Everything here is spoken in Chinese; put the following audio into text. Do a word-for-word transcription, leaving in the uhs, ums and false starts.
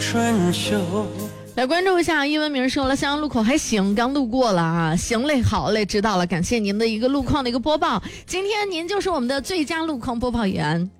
春秋。 来关注一下，英文名说了，襄阳路口还行，刚路过了啊，行嘞，好嘞，知道了，感谢您的一个路况的一个播报，今天您就是我们的最佳路况播报员。